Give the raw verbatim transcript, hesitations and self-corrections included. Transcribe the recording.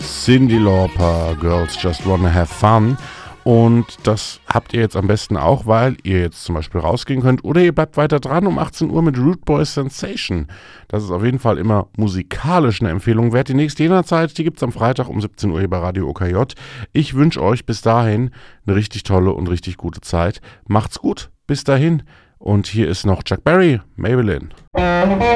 Cyndi Lauper, Girls Just Wanna Have Fun. Und das habt ihr jetzt am besten auch, weil ihr jetzt zum Beispiel rausgehen könnt oder ihr bleibt weiter dran um achtzehn Uhr mit Rude Boy Sensation. Das ist auf jeden Fall immer musikalisch eine Empfehlung wert. Die nächste Jena-Zeit, die gibt es am Freitag um siebzehn Uhr hier bei Radio O K J. Ich wünsche euch bis dahin eine richtig tolle und richtig gute Zeit. Macht's gut, bis dahin. Und hier ist noch Chuck Berry, Maybelline.